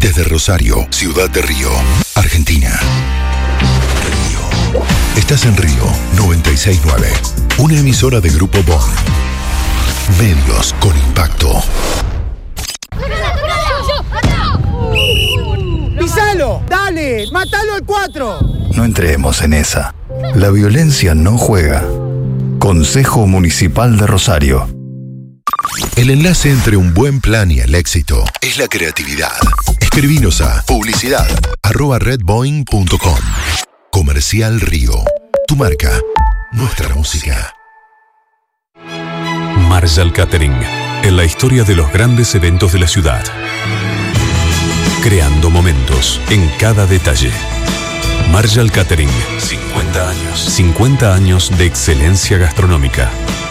Desde Rosario, Ciudad de Río, Argentina. Río. Estás en Río 969, una emisora de Grupo Bond. Medios con impacto. ¡Pisalo! ¡Dale! ¡Mátalo al 4! No entremos en esa. La violencia no juega. Consejo Municipal de Rosario. El enlace entre un buen plan y el éxito es la creatividad. Escribinos a publicidad@redboeing.com. Comercial Río. Tu marca, nuestra música. Marshall Catering, en la historia de los grandes eventos de la ciudad. Creando momentos en cada detalle. Marshall Catering, 50 años. 50 años de excelencia gastronómica.